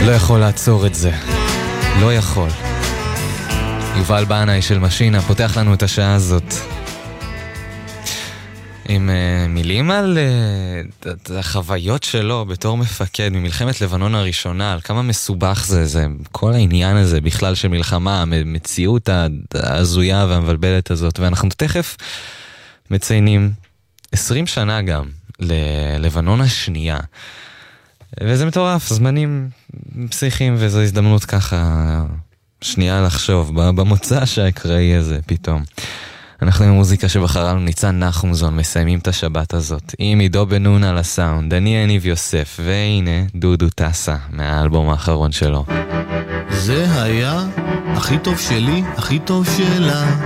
לא יכול לעצור את זה. לא יכול. יובל בנאי של משינה פותח לנו את השעה הזאת עם מילים על החוויות שלו בתור מפקד ממלחמת לבנון הראשונה, על כמה מסובך זה כל העניין הזה בכלל של מלחמה, המציאות ההזויה והמבלבלת הזאת. ואנחנו תכף מציינים 20 שנה גם ללבנון השנייה, וזה מטורף, זמנים פסיכיים, וזו הזדמנות ככה שנייה לחשוב במוצא שהאקראי הזה פתאום. אנחנו עם המוזיקה שבחרנו ניצן נחומזון, מסיימים את השבת הזאת עם עידו בן נון על הסאונד, אני יניב יוסף, והנה דודו טסה מהאלבום האחרון שלו. זה היה הכי טוב שלי, הכי טוב שלה.